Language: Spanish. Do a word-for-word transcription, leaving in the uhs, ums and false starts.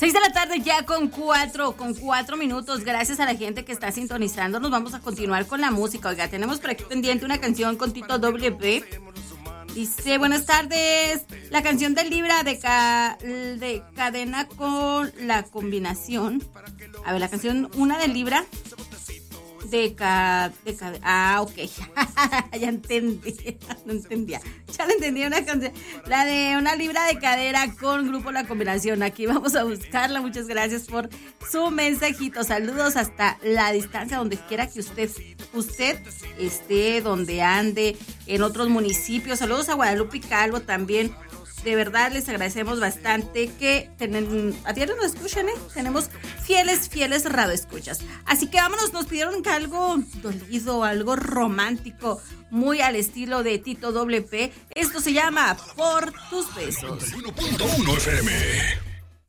Seis de la tarde ya con cuatro, con cuatro minutos. Gracias a la gente que está sintonizando. Nos vamos a continuar con la música. Oiga, tenemos por aquí pendiente una canción con Tito W P. Dice, buenas tardes. La canción del Libra de, ca, de cadena con la combinación. A ver, la canción, una del Libra. De ca, de ca, ah, ok. Ya entendí. No entendía. Ya le entendí una canción. La de una libra de cadera con Grupo La Combinación. Aquí vamos a buscarla. Muchas gracias por su mensajito. Saludos hasta la distancia, donde quiera que usted, usted esté, donde ande, en otros municipios. Saludos a Guadalupe Calvo también. De verdad les agradecemos bastante que tienen, a diario nos escuchan, ¿eh? Tenemos fieles, fieles radioescuchas. Así que vámonos, nos pidieron que algo dolido, algo romántico, muy al estilo de Tito W P. Esto se llama Por tus besos. noventa y uno punto uno F M.